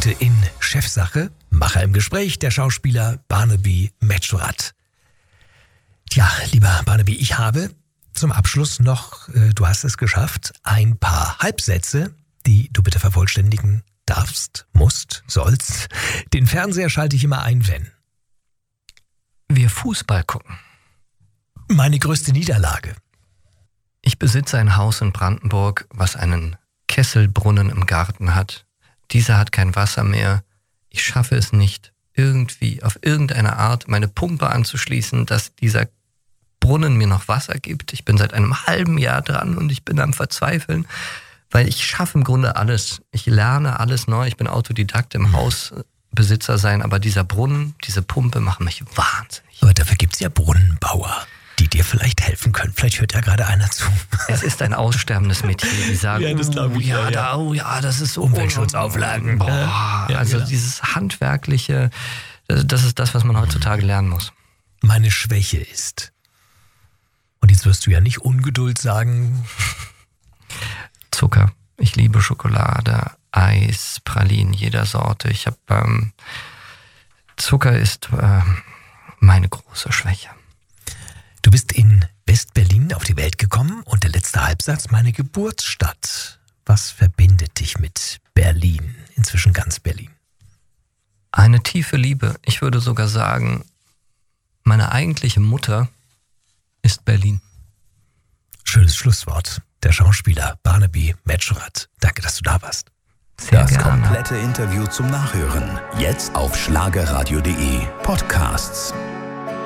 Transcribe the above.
Heute in Chefsache, Macher im Gespräch, der Schauspieler Barnaby Medschurat. Tja, lieber Barnaby, ich habe zum Abschluss noch, du hast es geschafft, ein paar Halbsätze, die du bitte vervollständigen darfst, musst, sollst. Den Fernseher schalte ich immer ein, wenn wir Fußball gucken. Meine größte Niederlage. Ich besitze ein Haus in Brandenburg, was einen Kesselbrunnen im Garten hat. Dieser hat kein Wasser mehr. Ich schaffe es nicht, irgendwie auf irgendeine Art meine Pumpe anzuschließen, dass dieser Brunnen mir noch Wasser gibt. Ich bin seit einem halben Jahr dran und ich bin am Verzweifeln, weil ich schaffe im Grunde alles. Ich lerne alles neu. Ich bin Autodidakt im Hausbesitzer sein, aber dieser Brunnen, diese Pumpe machen mich wahnsinnig. Aber dafür gibt es ja Brunnenbauer, die dir vielleicht helfen können. Vielleicht hört ja gerade einer zu. Es ist ein aussterbendes Metier, die sagen, ja, das glaube ich. Das ist so Umweltschutzauflagen. Also dieses Handwerkliche, das ist das, was man heutzutage lernen muss. Meine Schwäche ist, und jetzt wirst du ja nicht Ungeduld sagen, Zucker. Ich liebe Schokolade, Eis, Pralinen jeder Sorte. Zucker ist meine große Schwäche. Du bist in West-Berlin auf die Welt gekommen und der letzte Halbsatz, meine Geburtsstadt. Was verbindet dich mit Berlin, inzwischen ganz Berlin? Eine tiefe Liebe. Ich würde sogar sagen, meine eigentliche Mutter ist Berlin. Schönes Schlusswort. Der Schauspieler Barnaby Medschurat. Danke, dass du da warst. Sehr Das gerne. komplette Interview zum Nachhören. Jetzt auf schlagerradio.de Podcasts.